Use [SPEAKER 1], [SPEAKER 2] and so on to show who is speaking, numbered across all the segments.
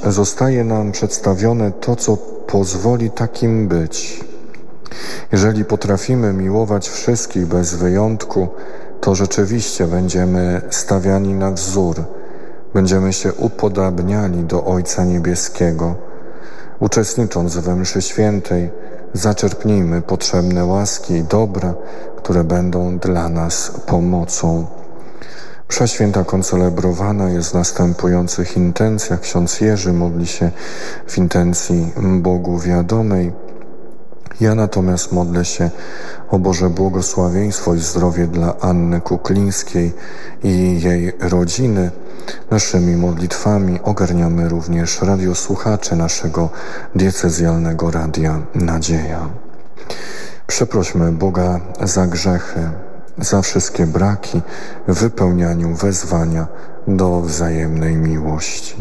[SPEAKER 1] zostaje nam przedstawione to, co pozwoli takim być. Jeżeli potrafimy miłować wszystkich bez wyjątku, to rzeczywiście będziemy stawiani na wzór, będziemy się upodabniali do Ojca Niebieskiego. Uczestnicząc we mszy świętej, zaczerpnijmy potrzebne łaski i dobra, które będą dla nas pomocą. Msza święta koncelebrowana jest w następujących intencjach. Ksiądz Jerzy modli się w intencji Bogu wiadomej. Ja natomiast modlę się o Boże błogosławieństwo i zdrowie dla Anny Kuklińskiej i jej rodziny. Naszymi modlitwami ogarniamy również radiosłuchaczy naszego diecezjalnego Radia Nadzieja. Przeprośmy Boga za grzechy, za wszystkie braki w wypełnianiu wezwania do wzajemnej miłości.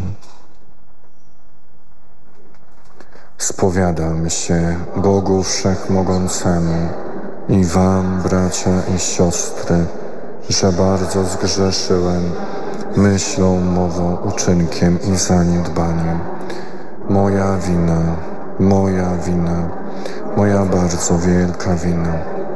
[SPEAKER 1] Spowiadam się Bogu Wszechmogącemu i wam, bracia i siostry, że bardzo zgrzeszyłem myślą, mową, uczynkiem i zaniedbaniem. Moja wina, moja bardzo wielka wina.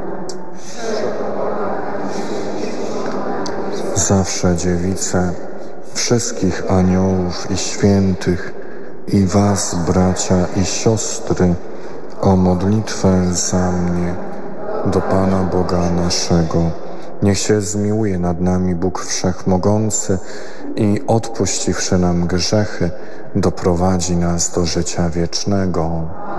[SPEAKER 1] Zawsze dziewice, wszystkich aniołów i świętych i was, bracia i siostry, o modlitwę za mnie do Pana Boga naszego. Niech się zmiłuje nad nami Bóg Wszechmogący i odpuściwszy nam grzechy, doprowadzi nas do życia wiecznego.